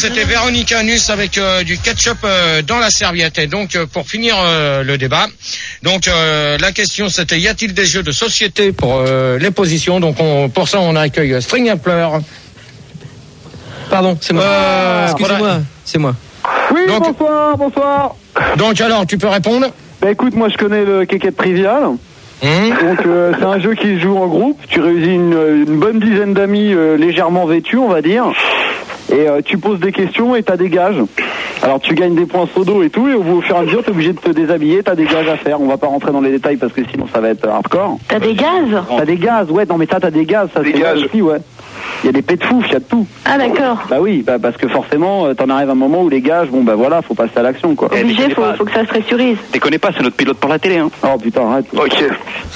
c'était Véronica Nuss avec du ketchup dans la serviette. Et donc, pour finir le débat, donc la question c'était, y a-t-il des jeux de société pour les positions? Donc, pour ça, on accueille String and Pleur. Pardon, c'est moi. Excusez-moi, voilà. C'est moi. Oui, donc, bonsoir. Donc, alors, tu peux répondre? Bah écoute, moi je connais le Kékette Trivial. Donc c'est un jeu qui se joue en groupe. Tu réunis une bonne dizaine d'amis légèrement vêtus, on va dire. Et tu poses des questions et t'as des gages. Alors tu gagnes des points sur dos et tout, et au fur et à mesure t'es obligé de te déshabiller, t'as des gages à faire. On va pas rentrer dans les détails parce que sinon ça va être hardcore. T'as des gaz? T'as des gaz, ouais, non mais t'as des gaz, ça c'est gaz aussi, ouais. Il y a des pets de fouf, il y a de tout. Ah d'accord. Bah oui, parce que forcément t'en arrives à un moment où les gages, bon bah voilà, faut passer à l'action quoi. Obligé, faut que ça se pressurise. Déconnez pas, c'est notre pilote pour la télé, hein. Oh putain, arrête. Ok.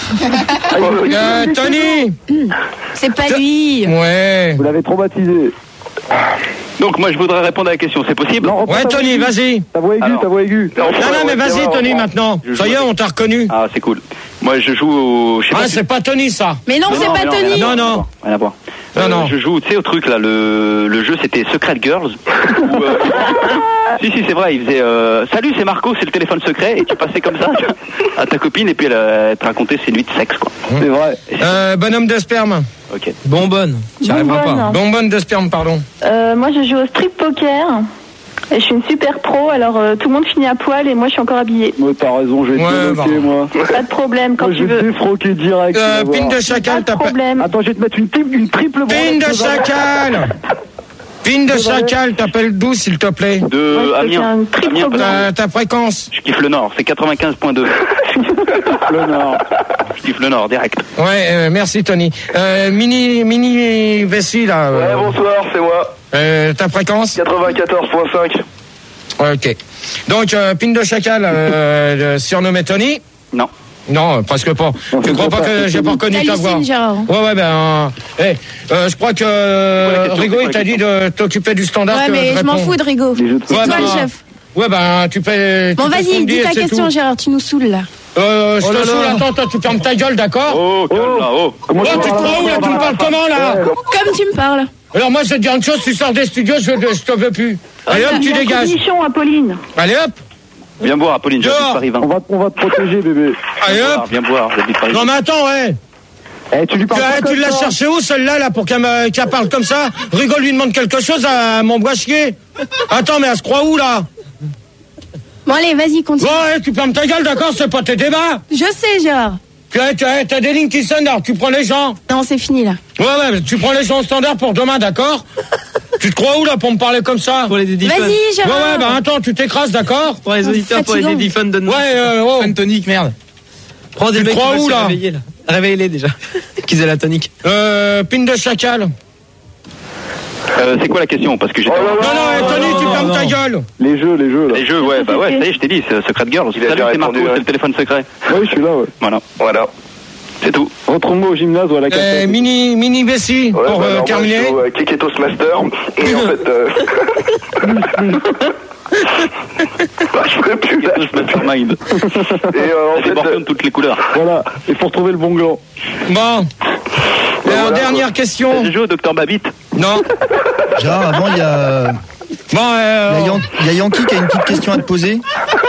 Tony. C'est pas lui. Ouais. Vous l'avez traumatisé. Donc moi je voudrais répondre à la question, c'est possible? Non, ouais Tony, vas-y. Ta voix aiguë, Non, mais vas-y Tony maintenant. Ça y est, on t'a reconnu. Ah c'est cool. Moi je joue au... c'est pas Tony ça. Mais non, c'est pas Tony. Non. Rien à voir. Non. Je joue, tu sais, au truc là, le jeu c'était Secret Girls. Si c'est vrai, il faisait salut, c'est Marco, c'est le téléphone secret, et tu passais comme ça à ta copine et puis elle te racontait ses nuits de sexe quoi. C'est vrai. Bonhomme de sperme. Ok. Bonbonne. Tu arriveras pas. Bonbonne de sperme, pardon. Moi je joue au strip poker. Et je suis une super pro, alors tout le monde finit à poil et moi je suis encore habillée. Moi t'as raison, je vais te bloquer moi. Pas de problème quand tu veux. Je vais te défroquer direct. Pine de chacal, pas de problème. Attends, je vais te mettre une triple Pine de chacal. Pine de chacal, t'appelles d'où s'il te plaît? De Amiens. Ta fréquence? Je kiffe le Nord, c'est 95.2. Le Nord. Je kiffe le Nord, direct. Ouais, merci Tony. Mini Vessi là. Ouais, bonsoir, c'est moi. Ta fréquence? 94.5. Ok. Donc, Pine de chacal, surnommé Tony? Non. Non, presque pas. Tu crois pas que j'ai pas reconnu ta voix? Ouais, je crois que Rigo, il t'a dit de t'occuper du standard. Ouais, mais je m'en fous de Rigo. C'est toi le chef. Ouais, tu peux. Bon, vas-y, dis ta question, Gérard, tu nous saoules là. Je te saoule, attends, toi, tu fermes ta gueule, d'accord? Comment tu te crois où là? Tu me parles comment là? Comme tu me parles. Alors, moi, je vais te dire une chose, tu sors des studios, je te veux plus. Allez hop, tu dégages. Apolline. Allez hop. Viens boire, Apolline, j'habite Paris 20. On va te protéger, bébé. Allez hop. Viens boire, j'habite Paris 20. Non, mais attends, ouais. Tu lui parles tu l'as cherché où, celle-là, là, pour qu'elle parle comme ça? Rigo lui demande quelque chose, à m'envoie chier. Attends, mais elle se croit où, là? Bon, allez, vas-y, continue. Ouais, tu fermes ta gueule, d'accord? C'est pas tes débats. Je sais, Gérard. T'as des lignes qui sonnent, alors tu prends les gens. Non, c'est fini, là. Ouais, mais tu prends les gens au standard pour demain, d'accord? Tu te crois où, là, pour me parler comme ça? Pour les Dédiphones. Vas-y, Gérard. Ouais, attends, tu t'écrases, d'accord? Pour les auditeurs, pour les Dédiphones, donne-moi. Ouais, Fun tonique, merde. Prends des mecs qui vont se réveiller, là. Réveillez-les, déjà. Qu'ils aient la tonique. Pine de chacal. C'est quoi la question? Parce que j'ai... Non, Tony, tu fermes ta gueule. Les jeux, là. Les jeux, ouais, ça y est, je t'ai dit, c'est Secret Girls. Salut, c'est Marco, c'est le téléphone secret. Oui, je suis là, ouais. Voilà. C'est tout. Retrouve-moi au gymnase ou à la café. Mini Bessie, pour terminer. Moi, je joue Keketos Master. Et en fait... je ferai plus là. Mastermind. Et en fait... de toutes les couleurs. Voilà, il faut retrouver le bon gland. Bon. Dernière question. Tu joues au Dr Babbitt? Non. Gérard, avant, il y a... Bon, il y a Yankee qui a une petite question à te poser.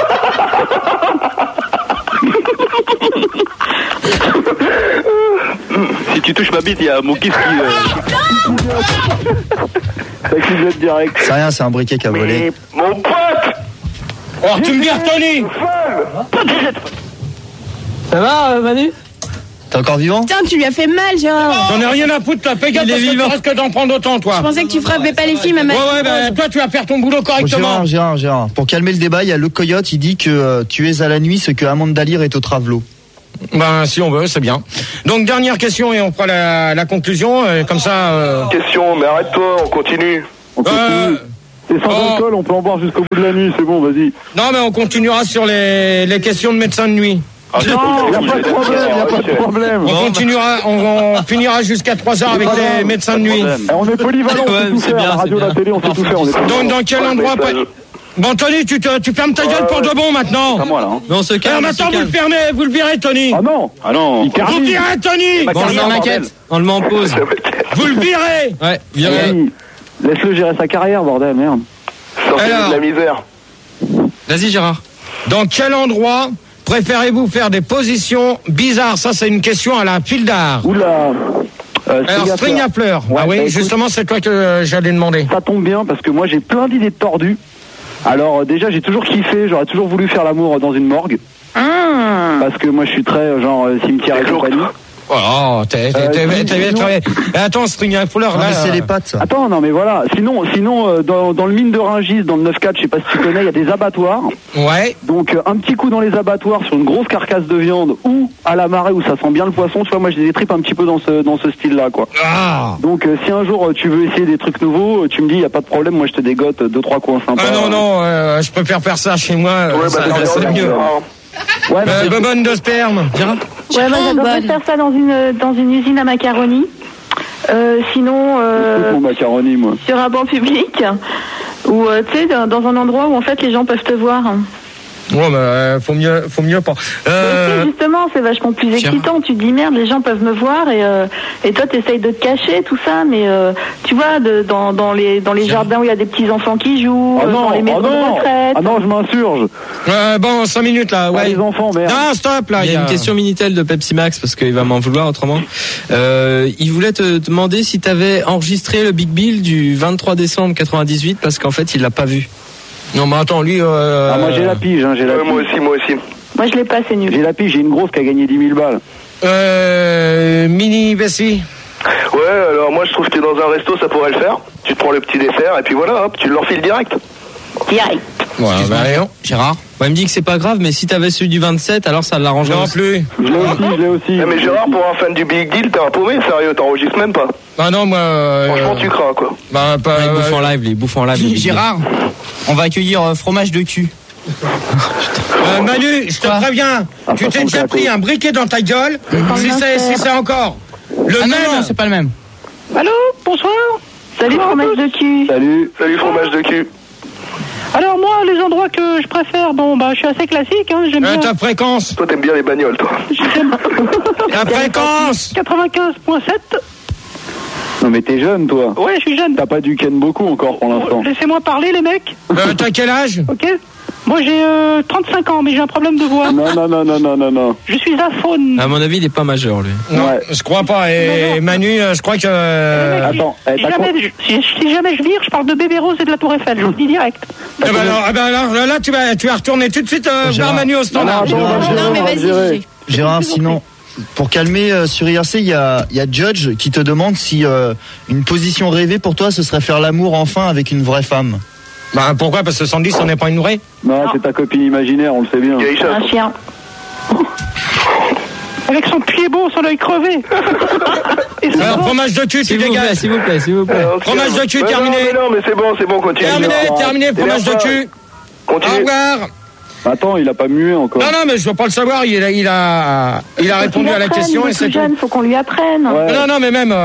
Si tu touches ma bite, il y a mon kiss qui... direct. C'est rien, c'est un briquet qui a volé. Mon pote! Oh, tu me vires, Tony! Ça va, Manu? T'es encore vivant? Putain, tu lui as fait mal, Gérard. J'en ai rien à foutre, toi. Fais gaffe, parce que tu risques d'en prendre autant, toi. Je pensais que tu frappais pas les filles, même. Ouais, toi, tu vas faire ton boulot correctement. Gérard. Pour calmer le débat, il y a le Coyote, il dit que tu es à la nuit ce que Amanda Lear est au Travelo. Ben, si on veut, c'est bien. Donc, dernière question et on fera la conclusion. Comme ça... Question, mais arrête-toi, on continue. C'est sans alcool, on peut en boire jusqu'au bout de la nuit, c'est bon, vas-y. Non, mais on continuera sur les questions de médecins de nuit. Il n'y a pas de problème. On finira jusqu'à 3h avec les médecins de nuit. On est polyvalent, on sait tout faire. La radio, la télé, on sait tout faire. Donc, dans quel endroit... Bon, Tony, tu fermes ta gueule pour de bon, maintenant. C'est à moi, là. Mais on se calme. Maintenant, vous le virez, Tony. Ah non. Vous virez, Tony. Bon, on le met en maquette. On le met en pause. Vous le virez. Ouais, virez. Laisse-le gérer sa carrière, bordel, merde. Sortez-nous de la misère. Vas-y, Gérard. Dans quel endroit préférez-vous faire des positions bizarres? Ça, c'est une question à la file d'art. Oula. Alors, string à fleurs. Ouais, ah oui, bah, écoute, justement, c'est toi que j'allais demander. Ça tombe bien parce que moi j'ai plein d'idées tordues. Alors déjà j'ai toujours kiffé, j'aurais toujours voulu faire l'amour dans une morgue. Parce que moi je suis très genre cimetière et compagnie. Oh, attends, string à fleurs là. Mais c'est les pattes, ça. Attends, non mais voilà. Sinon, dans le mine de Rungis, dans le 9-4, je sais pas si tu connais, il y a des abattoirs. Ouais. Donc un petit coup dans les abattoirs sur une grosse carcasse de viande ou à la marée où ça sent bien le poisson. Tu vois, moi j'ai des tripes un petit peu dans ce style-là, quoi. Ah. Donc si un jour tu veux essayer des trucs nouveaux, tu me dis, y a pas de problème. Moi je te dégote 2-3 coins sympas. Ah non, je préfère faire ça chez moi. Ouais, ça, bah, c'est mieux. Ouais, Bonne de sperme. Ouais, moi j'adorerais faire ça dans une usine à macaroni. Sinon, mon macaroni, moi. sur un banc public, ou tu sais, dans un endroit où en fait les gens peuvent te voir. Ouais, mais faut mieux pas. Mais justement, c'est vachement plus excitant. Tu te dis merde, les gens peuvent me voir et toi t'essayes de te cacher tout ça, mais tu vois, dans les jardins où il y a des petits enfants qui jouent, dans les maisons de retraite. Ah non, je m'insurge. Bon, 5 minutes là, ouais. Les enfants, merde. Non, stop là. Il y a une question Minitel de Pepsi Max parce qu'il va m'en vouloir autrement. Il voulait te demander si t'avais enregistré le Big Bill du 23 décembre 98 parce qu'en fait il l'a pas vu. Non, mais attends, lui. Ah, moi j'ai la pige, j'ai la pige. Moi aussi. Moi je l'ai pas, c'est nul. J'ai la pige, j'ai une grosse qui a gagné 10 000 balles. Mini Bessie. Ouais, alors moi je trouve que dans un resto ça pourrait le faire. Tu te prends le petit dessert et puis voilà, hop, tu leur files direct. Direct. Ouais, bah, Gérard. Ouais, il me dit que c'est pas grave, mais si t'avais celui du 27, alors ça l'arrangerait. Non plus. Je l'ai aussi. Mais Gérard, pour un fan du Big Deal, t'es un paumé, sérieux, t'enregistres même pas. Ah non, moi. Franchement, tu crains quoi. Bah, pas. Il bouffe en live, les bouffe en live. Gérard, on va accueillir fromage de cul. Manu, je te préviens, tu t'es déjà pris un briquet dans ta gueule. Si c'est encore le même. Non, c'est pas le même. Allô, bonsoir. Salut fromage de cul. Salut fromage de cul. Alors moi, les endroits que je préfère, je suis assez classique, hein, j'aime bien... Ta fréquence. Toi, t'aimes bien les bagnoles, toi. La fréquence. 95.7. Non mais t'es jeune, toi. Ouais, je suis jeune. T'as pas du ken beaucoup encore pour l'instant. Laissez-moi parler, les mecs. T'as quel âge? Ok. Moi, j'ai 35 ans, mais j'ai un problème de voix. Non. Je suis aphone. À mon avis, il est pas majeur, lui. Non, je crois pas. Et Manu, je crois que... Attends, si jamais je vire, je parle de Bébé Rose et de la Tour Eiffel, je vous le dis direct. Alors là, tu vas retourner tout de suite vers Manu au standard. Non, mais vas-y. Gérard, sinon, pour calmer sur IRC, il y a Judge qui te demande si une position rêvée pour toi, ce serait faire l'amour enfin avec une vraie femme. Bah pourquoi? Parce que Sandy, ça n'est pas une vraie. Non, c'est ta copine imaginaire, on le sait bien. Un chien. Avec son pied beau, son œil crevé. Alors, fromage de cul, tu dégages. S'il vous plaît. Fromage de cul, terminé. Non, mais c'est bon, continue. Terminé, fromage de cul. Continue. Au revoir. Attends, il a pas mué encore. Non, mais je veux pas le savoir. Il a répondu à la question et c'est tout. Faut qu'on lui apprenne. Ouais. Non, mais même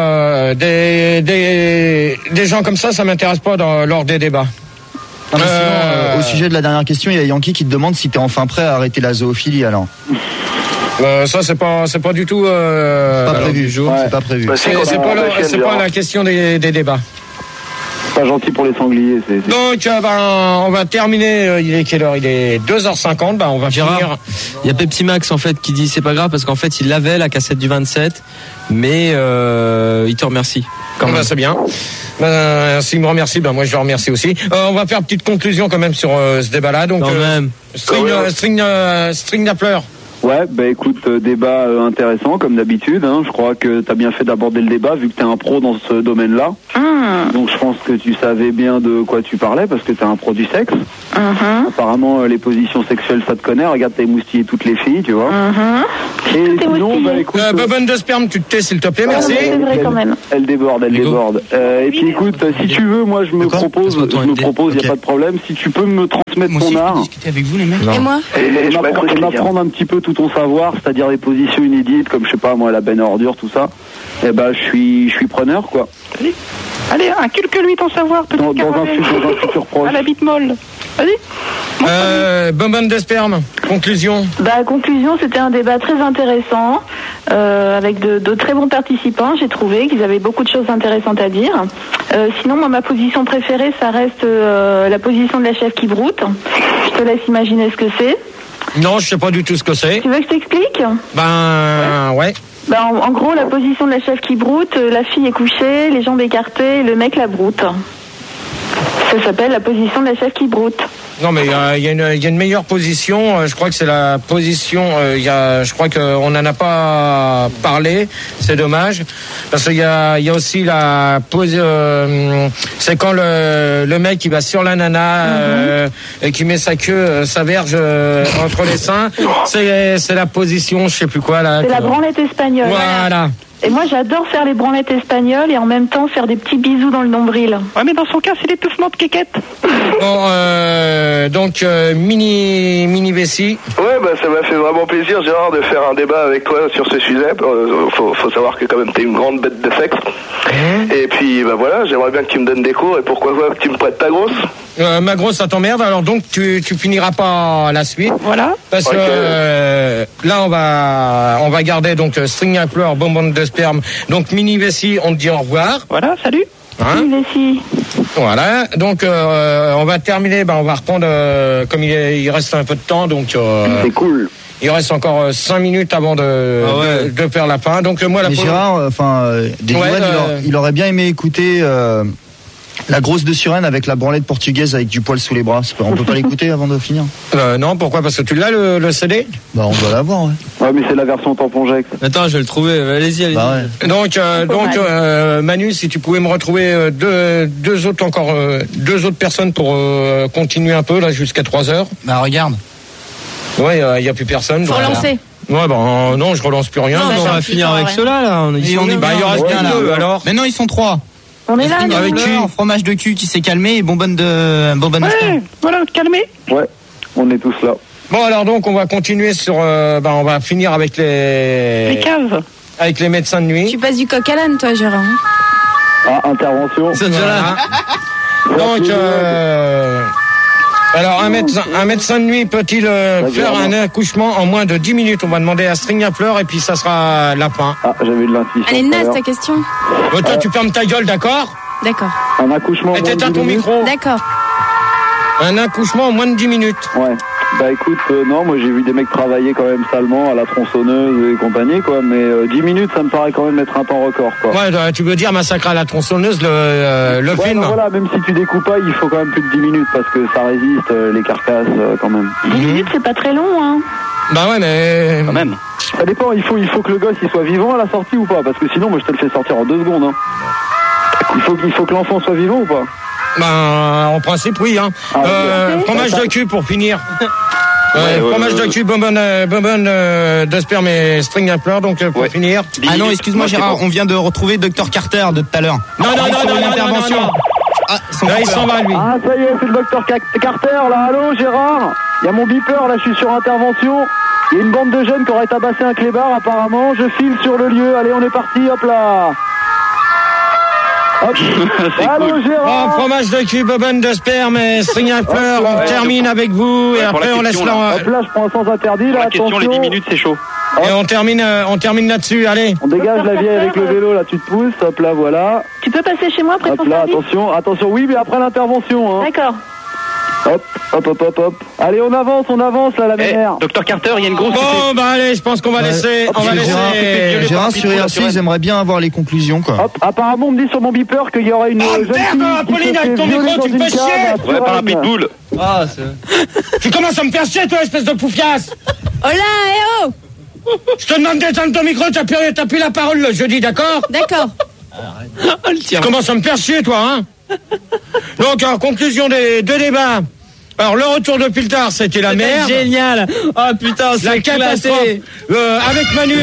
des gens comme ça m'intéresse pas lors des débats. Non, mais sinon, au sujet de la dernière question, il y a Yankee qui te demande si t'es enfin prêt à arrêter la zoophilie alors. Ça c'est pas du tout. Pas prévu. C'est pas prévu. C'est pas la question des débats. Pas gentil pour les sangliers. Donc on va terminer. Il est quelle heure? Il est 2h50. On va finir. Il y a Pepsi Max en fait qui dit c'est pas grave parce qu'en fait il avait la cassette du 27, mais il te remercie. C'est bien. S'il me remercie, moi je le remercie aussi. On va faire une petite conclusion quand même sur ce débat-là. Donc string à fleurs. Ouais, écoute, débat intéressant comme d'habitude. Je crois que t'as bien fait d'aborder le débat vu que t'es un pro dans ce domaine-là. Donc je pense que tu savais bien de quoi tu parlais parce que t'es un pro du sexe. Apparemment les positions sexuelles ça te connaît. Regarde, t'as émoustillé toutes les filles, tu vois. Et sinon, écoute, bonne de sperme, tu te tais s'il te plaît, merci. C'est vrai quand même. Elle déborde. Et puis écoute, si tu veux, moi je me propose, y a pas de problème. Si tu peux me transmettre ton art. Discuter avec vous les mecs. Et moi? Et m'apprendre un petit peu tout ton savoir, c'est-à-dire des positions inédites, comme je sais pas moi, la benne à ordures, tout ça. Je suis preneur quoi. Allez, inculque-lui ton savoir, petit dans un futur proche. à la bite molle. Vas-y. Bonbonne de sperme, conclusion. Conclusion, c'était un débat très intéressant, avec de très bons participants. J'ai trouvé qu'ils avaient beaucoup de choses intéressantes à dire. Sinon, moi, ma position préférée, ça reste la position de la chef qui broute. Je te laisse imaginer ce que c'est. Non, je sais pas du tout ce que c'est. Tu veux que je t'explique ? Ouais. En gros, la position de la chef qui broute, la fille est couchée, les jambes écartées, le mec la broute. Ça s'appelle la position de la chef qui broute. Non, mais il y a une meilleure position. Je crois que c'est la position. Je crois qu'on n'en a pas parlé. C'est dommage parce qu'il y a aussi la pose. C'est quand le mec il va sur la nana et qui met sa queue, sa verge entre les seins. C'est la position. Je sais plus quoi là. C'est la branlette espagnole. Voilà. Et moi, j'adore faire les branlettes espagnoles et en même temps faire des petits bisous dans le nombril. Ouais, mais dans son cas, c'est l'étouffement de quéquette. Bon, donc mini vessie. Ouais, ça m'a fait vraiment plaisir, Gérard, de faire un débat avec toi sur ce sujet. Faut savoir que quand même t'es une grande bête de sexe. Et puis voilà, j'aimerais bien que tu me donnes des cours et pourquoi pas que tu me prêtes ta grosse. Ma grosse, ça t'emmerde. Alors donc tu finiras pas la suite. Voilà. Parce que là on va garder donc string à pleurs, bonbonne de sperme. Donc mini vessie, on te dit au revoir. Voilà, salut. Mini vessie. Voilà. Donc on va terminer. On va reprendre comme il reste un peu de temps. Donc c'est cool. Il reste encore 5 minutes avant de faire la fin. Donc moi Mais Gérard, il aurait bien aimé écouter la grosse de Suresnes avec la branlette portugaise avec du poil sous les bras. On peut pas l'écouter avant de finir? Non, pourquoi? Parce que tu l'as le CD? On doit l'avoir, ouais. Ouais, mais c'est la version tampon-jex. Attends, je vais le trouver. Allez-y. Ouais. Donc Manu, si tu pouvais me retrouver deux autres personnes pour continuer un peu là jusqu'à 3h. Regarde. Ouais, il y a plus personne. Faut relancer. Ouais, non, je relance plus rien. Non, on va finir avec ceux-là, là. Il en reste qu'un, deux, alors. Mais non, ils sont 3. On est là, avec fromage de cul qui s'est calmé et bonbonne de sperme. Voilà, calmé. Ouais, on est tous là. Bon, alors donc, on va continuer sur... on va finir avec les caves. Avec les médecins de nuit. Tu passes du coq à l'âne, toi, Gérard. Intervention. C'est déjà là. Donc, alors, un médecin de nuit peut-il faire un accouchement en moins de 10 minutes? On va demander à String à fleur et puis ça sera la fin. J'avais de l'intuition. Elle est naze, ta question. Toi, tu fermes ta gueule, d'accord? D'accord. Un accouchement en moins de 10 minutes. Ton micro. D'accord. Un accouchement en moins de 10 minutes. Ouais. Écoute, non, moi j'ai vu des mecs travailler quand même salement à la tronçonneuse et compagnie, quoi, mais 10 minutes ça me paraît quand même être un temps record, quoi. Ouais, tu veux dire massacre à la tronçonneuse, le film? Voilà, même si tu découpes pas, il faut quand même plus de 10 minutes parce que ça résiste, les carcasses, quand même. 10 minutes, c'est pas très long, hein. Ouais, mais... Quand même. Ça dépend, il faut que le gosse il soit vivant à la sortie ou pas, parce que sinon, moi je te le fais sortir en 2 secondes, hein. Il faut que l'enfant soit vivant ou pas? En principe, oui, hein. Fromage de cul pour finir. Fromage de cul, bonbonne de sperme et string à pleurs, donc pour finir. Ah non, excuse-moi Gérard, on vient de retrouver Dr Carter de tout à l'heure. Non, là, il s'en va, lui. Ah, ça y est, c'est le docteur Carter, là. Allô, Gérard? Il y a mon beeper, là, je suis sur intervention. Il y a une bande de jeunes qui auraient tabassé un clébard, apparemment. Je file sur le lieu. Allez, on est parti, hop là. Allô, cool. Gérard. Fromage de cul, bonbonne de sperme et string à fleurs. On termine avec vous et après on laisse là. Hop là, je prends un sans interdit. Là, la question, les 10 minutes, c'est chaud. Et on termine là-dessus, allez. On dégage la vieille avec le vélo, là, tu te pousses, hop là, voilà. Tu peux passer chez moi après ton service? Attention, oui, mais après l'intervention, hein. D'accord. Hop. Allez, on avance, là, la mère. Docteur Carter, il y a une grosse... Bon, allez, je pense qu'on va laisser... Gérard, sur IRC, j'aimerais bien avoir les conclusions, quoi. Hop, apparemment, on me dit sur mon beeper qu'il y aura une jeune fille Pauline, avec ton micro, tu me fais chier. Ouais, par un pitbull. Tu commences à me faire chier, toi, espèce de poufiasse. Oh là, Je te demande d'éteindre ton micro, t'as plus la parole le jeudi, d'accord? D'accord. Tu commences à me faire chier, toi, hein. Donc, en conclusion des deux débats, alors le retour de Piltard, c'était la merde. Génial. Oh putain, c'est la catastrophe. Avec Manu.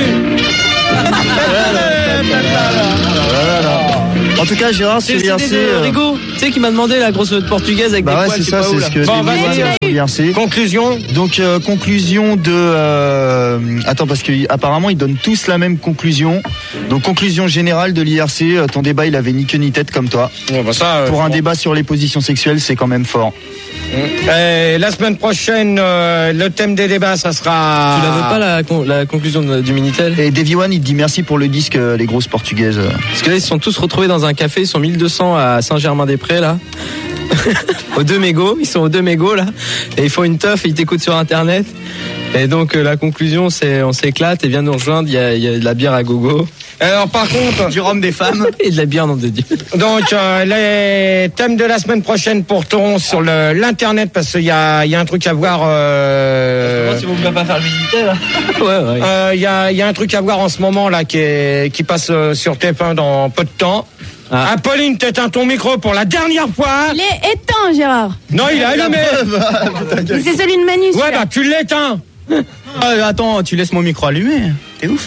En tout cas, Gérard, sur IRC... Rigo, tu sais qui m'a demandé la grosse portugaise avec des poils, c'est ça, c'est ce que... Bon, vas-y. l'IRC. Conclusion. Donc conclusion de attends, parce que apparemment ils donnent tous la même conclusion. Donc conclusion générale de l'IRC, ton débat il avait ni queue ni tête comme toi. Bon, bah ça, pour un débat sur les positions sexuelles, c'est quand même fort. Et la semaine prochaine, le thème des débats, ça sera... Tu la veux pas la conclusion du Minitel? Et Davy One, il te dit merci pour le disque, les grosses portugaises. Parce que là, ils se sont tous retrouvés dans un café, ils sont 1200 à Saint-Germain-des-Prés, là. Aux 2 mégots, ils sont aux 2 mégots, là. Et ils font une teuf et ils t'écoutent sur Internet. Et donc, la conclusion, c'est on s'éclate et viens nous rejoindre, il y a de la bière à gogo. Alors par contre, du rhum des femmes et de la bière, nom de Dieu. Donc les thèmes de la semaine prochaine porteront sur l'internet parce qu'il y a un truc à voir. Si vous ne voulez pas faire le Minitel. Ouais. Il y a un truc à voir en ce moment là qui passe sur TF1 dans peu de temps. Ah. Apolline, t'éteins ton micro pour la dernière fois. Il est éteint, Gérard. Non, il est allumé. Mais c'est celui de Manu. Ouais, bah tu l'éteins. Attends, tu laisses mon micro allumé. T'es ouf.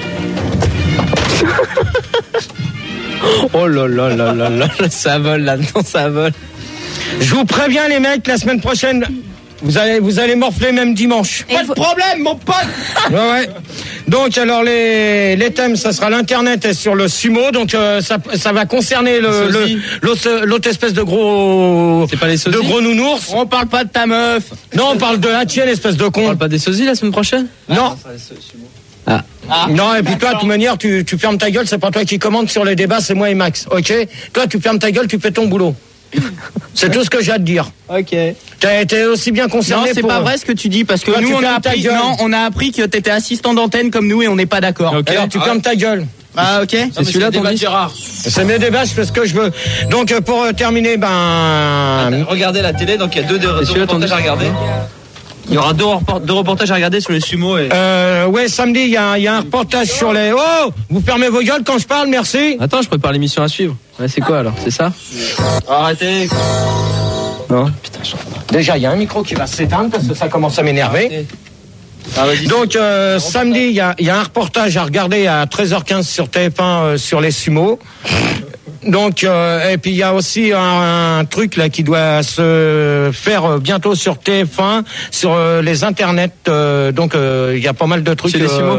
Oh là là là là là, ça vole là-dedans, ça vole. Je vous préviens les mecs, la semaine prochaine, vous allez morfler même dimanche. Pas de problème, mon pote. Ouais. Donc alors les thèmes, ça sera l'internet et sur le sumo. Donc ça va concerner l'autre espèce de gros. C'est pas les sosies. De gros nounours. On parle pas de ta meuf. Non, on parle de la tienne, espèce de con. On parle pas des sosies la semaine prochaine? Non. Non, et puis toi, de toute manière, tu fermes ta gueule, c'est pas toi qui commande sur les débats, c'est moi et Max, ok? Toi, tu fermes ta gueule, tu fais ton boulot. C'est tout ce que j'ai à te dire. Ok. T'as été aussi bien concerné. Non, c'est pas vrai ce que tu dis, parce que toi, nous, on a appris que t'étais assistant d'antenne comme nous et on n'est pas d'accord. Ok, alors tu fermes ta gueule. Ah, ok. C'est celui-là ton disque. C'est mes débats, je fais ce que je veux. Donc, pour terminer, regardez la télé, donc il y a deux reportages à regarder. Il y aura deux reportages à regarder sur les sumo. Ouais, samedi, il y a un reportage sur les... Oh, vous fermez vos gueules quand je parle, merci. Attends, je prépare l'émission à suivre. Ouais, c'est quoi alors? C'est ça? Arrêtez. Non. Putain, déjà, il y a un micro qui va s'éteindre parce que ça commence à m'énerver. Donc, samedi, il y a un reportage à regarder à 13h15 sur TF1 sur les sumo. Donc et puis il y a aussi un truc là qui doit se faire bientôt sur TF1 sur les internets. Donc il y a pas mal de trucs. C'est les sumo.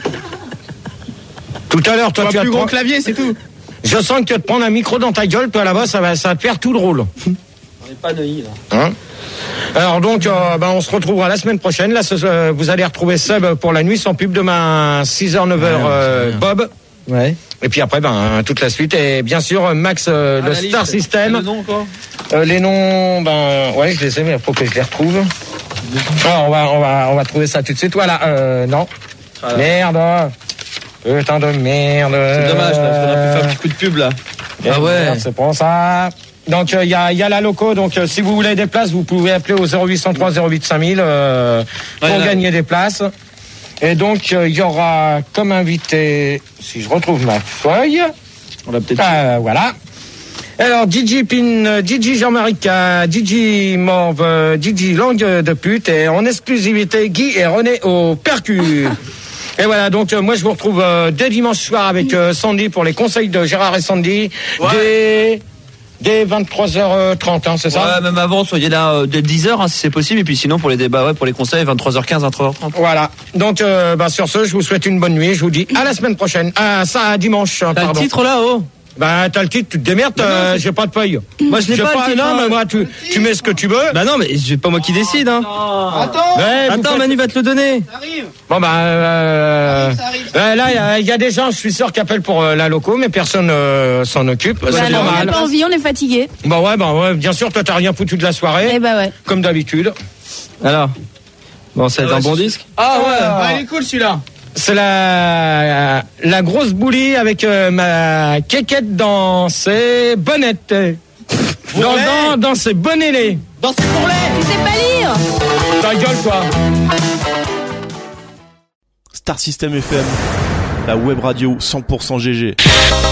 Tout à l'heure, toi tu as plus gros clavier, c'est tout. Je sens que tu vas te prendre un micro dans ta gueule, toi là-bas, ça va te faire tout le rôle. On n'est pas neuillis là. Hein? Alors donc, on se retrouvera la semaine prochaine. Là, vous allez retrouver Seb pour la nuit sans pub demain 6h 9h Bob. Ouais. Et puis après, toute la suite. Et bien sûr, Max, le Star System. Les noms, quoi. Les noms, ouais, je les ai, mais il faut que je les retrouve. On va trouver ça tout de suite. Voilà, non. Voilà. Merde. Putain de merde. C'est dommage, là, parce qu'on aurait pu faire un petit coup de pub, là. Ah ouais. Merde, c'est pour ça. Donc, il y a la loco. Donc, si vous voulez des places, vous pouvez appeler au 0803 08 5000 pour gagner des places. Et donc, il y aura comme invité, si je retrouve ma feuille, on l'a peut-être voilà. Alors, DJ Pin, DJ Jean-Marie K, DJ Morve, DJ Langue de pute, et en exclusivité, Guy et René au percu. Et voilà, donc moi je vous retrouve dès dimanche soir avec Sandy pour les conseils de Gérard et Sandy. Ouais. Dès 23h30, c'est ça? Ouais, même avant, soyez là dès 10h si c'est possible. Et puis sinon, pour les débats, pour les conseils, 23h15, 23h30. Voilà. Donc, sur ce, je vous souhaite une bonne nuit. Je vous dis à la semaine prochaine. À dimanche. T'as le titre là-haut? T'as le titre, tu te démerdes, j'ai pas de feuille. Moi, je n'ai pas le titre. Non, mais moi, tu mets ce que tu veux. Bah non, mais c'est pas moi qui décide, hein. Attends, Manu va te le donner. Ça arrive. Bon, ça arrive. Là, il y a des gens, je suis sûr, qui appellent pour la loco, mais personne s'en occupe. C'est normal. On n'a pas envie, on est fatigué. Ouais, bien sûr, toi, t'as rien foutu de la soirée. Eh ouais. Comme d'habitude. Alors. Bon, c'est un bon disque. Ah ouais. Il est cool, celui-là. C'est la grosse boulie avec ma quéquette dans ses bonnettes. Dans ses bonnets. Dans ses bourrelets. Tu sais pas lire. Ta gueule, toi. Star System FM, la web radio 100% GG.